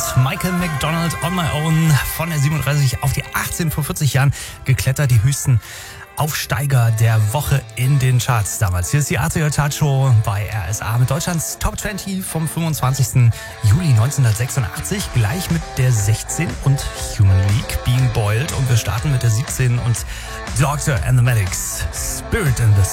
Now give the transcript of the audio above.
Michael McDonald, On My Own, von der 37 auf die 18 vor 40 Jahren geklettert, die höchsten Aufsteiger der Woche in den Charts damals. Hier ist die RTL Chartshow bei RSA mit Deutschlands Top 20 vom 25. Juli 1986, gleich mit der 16 und Human League, Being Boiled, und wir starten mit der 17 und Doctor and the Medics, Spirit in the